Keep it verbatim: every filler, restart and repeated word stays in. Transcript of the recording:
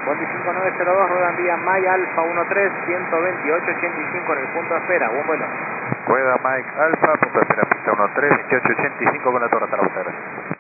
Bondi cinco nueve cero dos, rueda en vía Mike Alfa uno tres, ciento veintiocho ochenta y cinco en el punto de espera, buen vuelo. Rueda Mike Alfa, punto de espera, pista uno tres, veintiocho ochenta y cinco con la torre hasta la búsqueda.